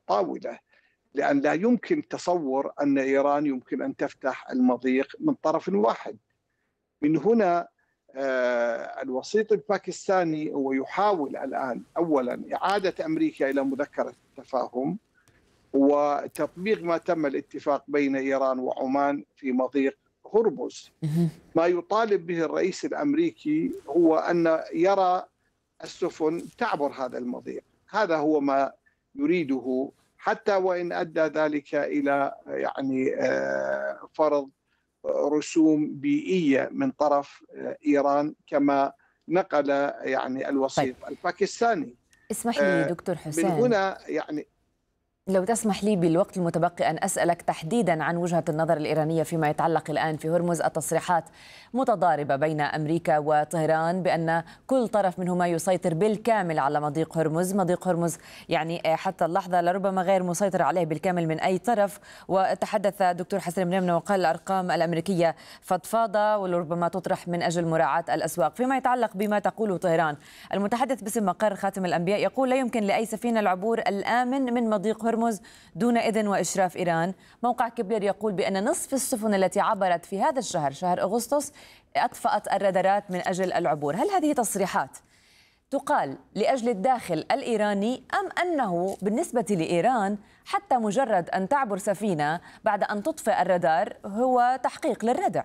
الطاولة، لأن لا يمكن تصور أن إيران يمكن أن تفتح المضيق من طرف واحد. من هنا الوسيط الباكستاني هو يحاول الآن أولا إعادة أمريكا إلى مذكرة التفاهم وتطبيق ما تم الاتفاق بين إيران وعمان في مضيق هرمز. ما يطالب به الرئيس الأمريكي هو أن يرى السفن تعبر هذا المضيق، هذا هو ما يريده، حتى وإن أدى ذلك إلى يعني فرض رسوم بيئية من طرف إيران كما نقل يعني الوسيط الباكستاني. اسمح لي دكتور حسين، من هنا يعني لو تسمح لي بالوقت المتبقي أن أسألك تحديدا عن وجهة النظر الإيرانية فيما يتعلق الآن في هرمز. التصريحات متضاربة بين أمريكا وطهران بأن كل طرف منهما يسيطر بالكامل على مضيق هرمز. مضيق هرمز يعني حتى اللحظة لربما غير مسيطر عليه بالكامل من أي طرف. وتحدث دكتور حسن بنيمة وقال الأرقام الأمريكية فضفاضة ولربما تطرح من أجل مراعاة الأسواق. فيما يتعلق بما تقوله طهران، المتحدث باسم مقر خاتم الأنبياء يقول لا يمكن لأي سفينة العبور الآمن من مضيق هرمز دون إذن وإشراف إيران. موقع كبير يقول بأن نصف السفن التي عبرت في هذا الشهر، شهر أغسطس، أطفأت الرادارات من أجل العبور. هل هذه تصريحات تقال لأجل الداخل الإيراني أم أنه بالنسبة لإيران حتى مجرد أن تعبر سفينة بعد أن تطفئ الرادار هو تحقيق للردع؟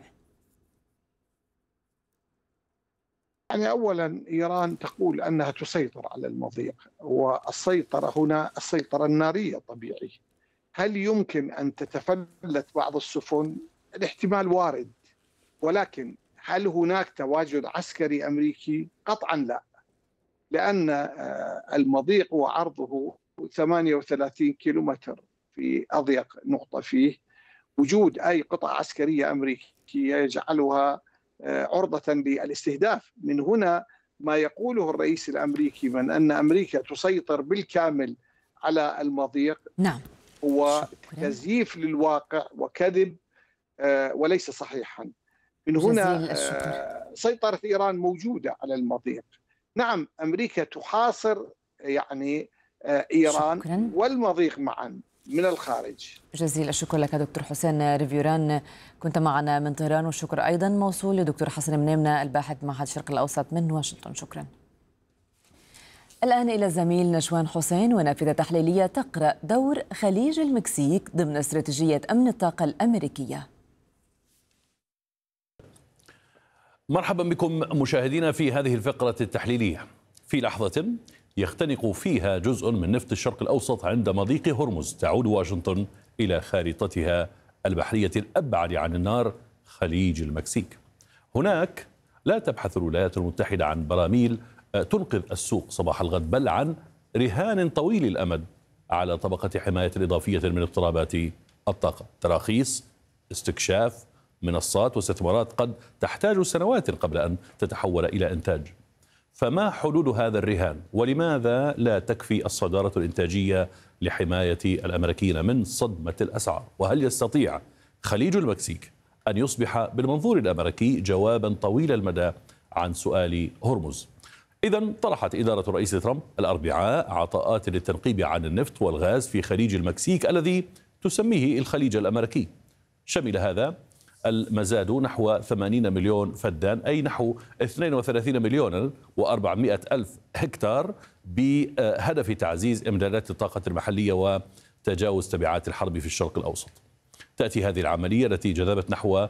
يعني أولا إيران تقول أنها تسيطر على المضيق، والسيطرة هنا السيطرة النارية طبيعي. هل يمكن أن تتفلت بعض السفن؟ الاحتمال وارد، ولكن هل هناك تواجد عسكري أمريكي؟ قطعا لا، لأن المضيق وعرضه 38 كيلومتر في أضيق نقطة فيه. وجود أي قطعة عسكرية أمريكية يجعلها عرضة للاستهداف. من هنا ما يقوله الرئيس الأمريكي من أن أمريكا تسيطر بالكامل على المضيق نعم هو تزييف للواقع وكذب وليس صحيحا. من هنا سيطرة إيران موجودة على المضيق. نعم أمريكا تحاصر يعني إيران والمضيق معا من الخارج. جزيل الشكر لك دكتور حسين ريفيوران، كنت معنا من طهران، والشكر أيضا موصول لدكتور حسن بنيمة الباحث معهد الشرق الأوسط من واشنطن. شكرا. الآن إلى الزميل نشوان حسين ونافذة تحليلية تقرأ دور خليج المكسيك ضمن استراتيجية أمن الطاقة الأمريكية. مرحبا بكم مشاهدينا في هذه الفقرة التحليلية. في لحظة يختنق فيها جزء من نفط الشرق الأوسط عند مضيق هرمز، تعود واشنطن إلى خارطتها البحرية الأبعد عن النار، خليج المكسيك. هناك لا تبحث الولايات المتحدة عن براميل تنقذ السوق صباح الغد، بل عن رهان طويل الأمد على طبقة حماية إضافية من اضطرابات الطاقة. تراخيص، استكشاف، منصات واستثمارات قد تحتاج سنوات قبل أن تتحول إلى إنتاج. فما حدود هذا الرهان؟ ولماذا لا تكفي الصدارة الإنتاجية لحماية الأمريكيين من صدمة الأسعار؟ وهل يستطيع خليج المكسيك أن يصبح بالمنظور الأمريكي جوابا طويل المدى عن سؤال هرمز؟ إذن طرحت إدارة الرئيس ترامب الأربعاء عطاءات للتنقيب عن النفط والغاز في خليج المكسيك الذي تسميه الخليج الأمريكي. شمل هذا المزاد نحو 80 مليون فدان، أي نحو 32 مليون و400 ألف هكتار، بهدف تعزيز إمدادات الطاقة المحلية وتجاوز تبعات الحرب في الشرق الأوسط. تأتي هذه العملية التي جذبت نحو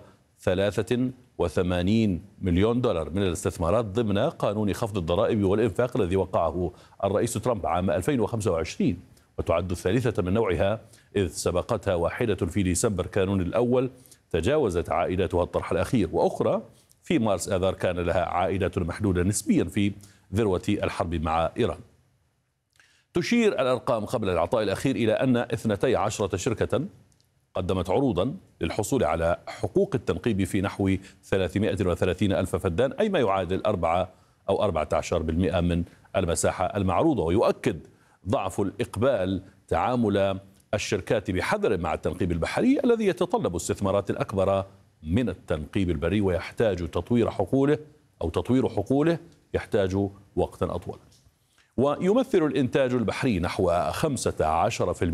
83 مليون دولار من الاستثمارات ضمن قانون خفض الضرائب والإنفاق الذي وقعه الرئيس ترامب عام 2025، وتعد الثالثة من نوعها إذ سبقتها واحدة في ديسمبر كانون الأول تجاوزت عائداتها الطرح الأخير، وأخرى في مارس آذار كان لها عائدات محدودة نسبيا في ذروة الحرب مع إيران. تشير الأرقام قبل العطاء الأخير إلى أن 12 شركة قدمت عروضا للحصول على حقوق التنقيب في نحو 330 ألف فدان، أي ما يعادل 4 أو 14% من المساحة المعروضة. ويؤكد ضعف الإقبال تعامل الشركات بحذر مع التنقيب البحري الذي يتطلب استثمارات أكبر من التنقيب البري، ويحتاج تطوير حقوله يحتاج وقتا أطول. ويمثل الإنتاج البحري نحو 15%